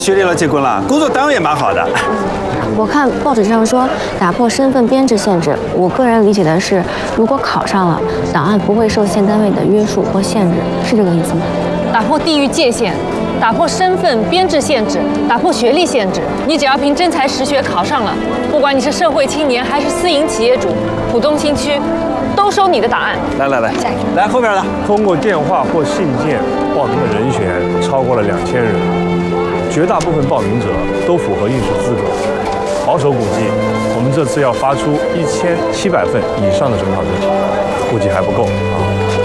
学历了，结婚了，工作单位也蛮好的。 我看报纸上说打破身份编制限制，我个人理解的是，如果考上了，档案不会受现单位的约束或限制，是这个意思吗？ 打破地域界限，打破身份编制限制，打破学历限制。你只要凭真才实学考上了，不管你是社会青年还是私营企业主，浦东新区都收你的档案。 来，来后边的。 通过电话或信件报名的人选超过了2000人，绝大部分报名者都符合应试资格。保守估计，我们这次要发出1700份以上的准考证，估计还不够啊。